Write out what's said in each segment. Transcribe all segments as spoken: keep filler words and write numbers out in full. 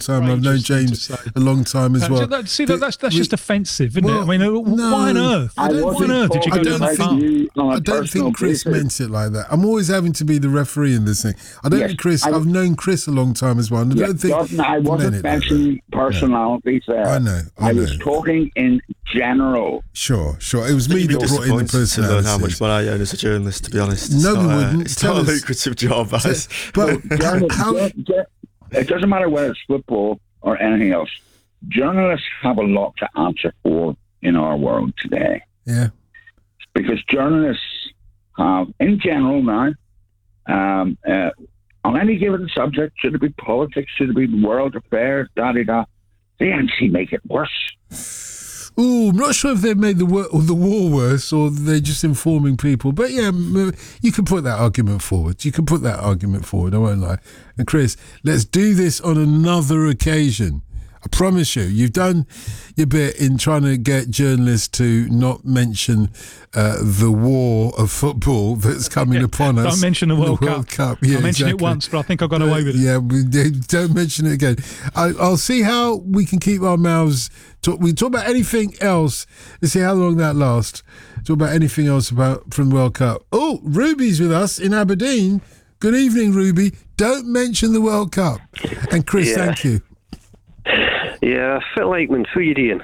time. I've known James a long time as well. Uh, see, that, that's that's we, just offensive, isn't well, it? I mean, no, why on earth? I don't Why on earth did you go to that farm? I don't think Chris basis. meant it like that. I'm always having to be the referee in this thing. I don't yes, think Chris. I, I've known Chris a long time as well. And I yes, don't think Jordan, I wasn't mentioning like personalities yeah. there. I know. I, I know. was talking in general. Sure, sure. It was me that brought in the personalities. To learn how much money I earn as a journalist, to be honest. It's no, not, we uh, wouldn't. It's Tell not us. a lucrative job, as. But well, how, how, it doesn't matter whether it's football or anything else. Journalists have a lot to answer for in our world today. Yeah. Because journalists have, in general now, um, uh, on any given subject, should it be politics, should it be world affairs, da-da-da, they actually make it worse. Ooh, I'm not sure if they've made the war, the war worse or they're just informing people. But yeah, you can put that argument forward. You can put that argument forward, I won't lie. And Chris, let's do this on another occasion. I promise you, you've done your bit in trying to get journalists to not mention uh, the war of football that's coming upon us. Don't mention the World, the World Cup. Cup. Yeah, I mentioned exactly. it once, but I think I got away with it. Yeah, we, don't mention it again. I, I'll see how we can keep our mouths. Talk, we talk about anything else and see how long that lasts. Talk about anything else about from the World Cup. Oh, Ruby's with us in Aberdeen. Good evening, Ruby. Don't mention the World Cup. And Chris, yeah. thank you. Yeah, fit like when who you doing?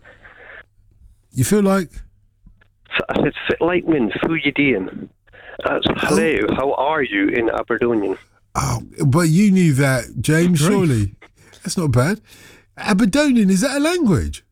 You feel like? I said fit like when who you doing? That's hello. Oh. How are you in Aberdonian? Oh, but you knew that, James. Surely that's not bad. Aberdonian, is that a language?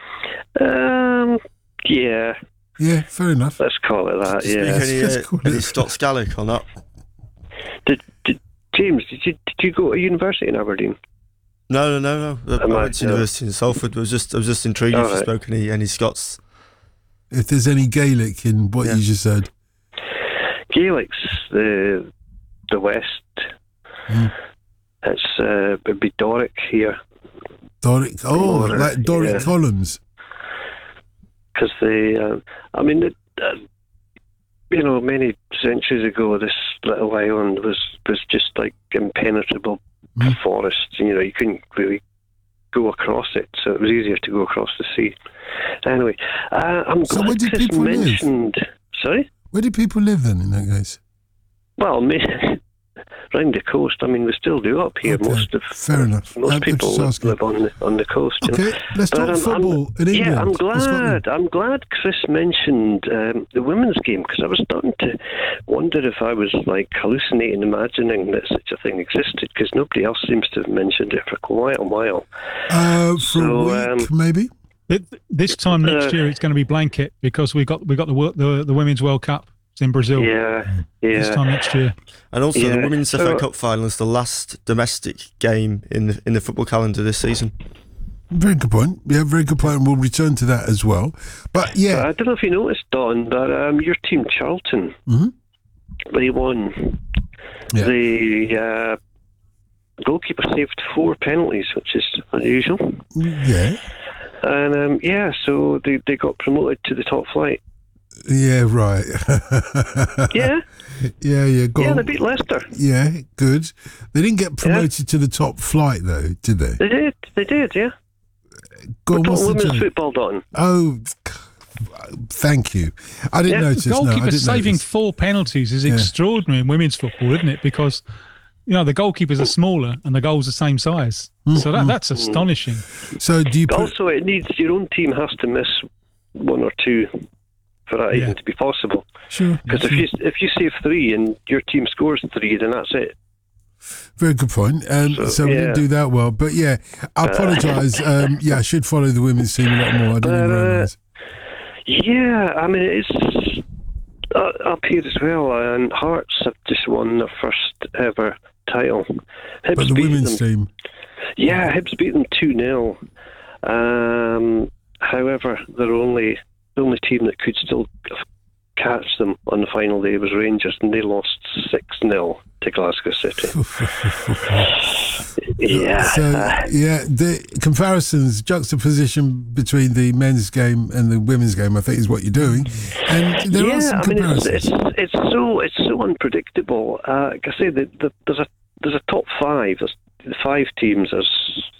Um, yeah. Yeah, fair enough. Let's call it that. Did yeah. you speak any, uh, any Scots Gaelic or not? Did, did James? Did you did you go to university in Aberdeen? No, no, no, no. I, I went to no. university in Salford. I was just, I was just intrigued All if you right. spoke any, any Scots. If there's any Gaelic in what yeah. you just said. Gaelic's the the West. Mm. It's uh, it'd be Doric here. Doric, oh, Doric, like Doric yeah. columns. Because they, uh, I mean, it, uh, you know, many centuries ago, this little island was was just like impenetrable. Mm. Forest, you know, you couldn't really go across it, so it was easier to go across the sea. Anyway, uh, I'm so glad where did Chris people mentioned. live? Sorry? Where do people live then in that case? Well, me, round the coast. I mean, we still do up here. Okay, most of fair enough. Most I'm people live, live on the on the coast. You okay, know? let's talk but, um, football I'm, in England. Yeah, I'm glad. I'm glad Chris mentioned um, the women's game because I was starting to wonder if I was like hallucinating, imagining that such a thing existed because nobody else seems to have mentioned it for quite a while. Uh, for so, a week, um, maybe. It, this time next uh, year, it's going to be blanket because we got we got the the the Women's World Cup. It's in Brazil. Yeah, yeah. This time next year. And also, yeah. the Women's so, F A Cup final is the last domestic game in the in the football calendar this season. Very good point. Yeah, very good point. We'll return to that as well. But yeah, I don't know if you noticed, Don, but um, your team, Charlton, mm-hmm. they won. Yeah. The uh, goalkeeper saved four penalties, which is unusual. Yeah. And um, yeah, so they, they got promoted to the top flight. Yeah, right. Yeah. Yeah, yeah. Go yeah, on. they beat Leicester. Yeah, good. They didn't get promoted yeah. to the top flight, though, did they? They did. They did, yeah. Go on, We're what's talking the women's joke? football, Don. Oh, thank you. I didn't Yeah. notice. No, I Goalkeeper didn't saving notice. four penalties is Yeah. extraordinary in women's football, isn't it? Because you know the goalkeepers are smaller and the goals the same size, Mm-hmm. so that that's astonishing. So do you But put? also, it needs your own team has to miss one or two for that Yeah. even to be possible. Sure. Because sure. if you if you save three and your team scores three, then that's it. Very good point. Um, so, So, we yeah. didn't do that well, but yeah, I apologise. Um, yeah, I should follow the women's team a lot more. I didn't even But, uh, realise. Yeah, I mean it's uh, up here as well, and Hearts have just won their first ever title. Hibs But the beat women's them. team. Yeah, Hibs beat them two nil. Um, however, they're only the only team that could still catch them on the final day was Rangers, and they lost six nil to Glasgow City. yeah. So yeah, the comparisons, juxtaposition between the men's game and the women's game, I think, is what you're doing, and there yeah, are some I mean, it's, comparisons. it's it's so it's so unpredictable. Uh, like I say, the, the, there's a there's a top five. There's the five teams. There's